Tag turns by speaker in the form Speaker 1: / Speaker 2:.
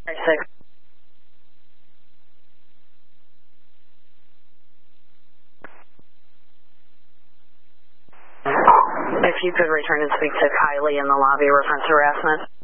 Speaker 1: 6. If you could return and speak to Kylie in the lobby, reference harassment.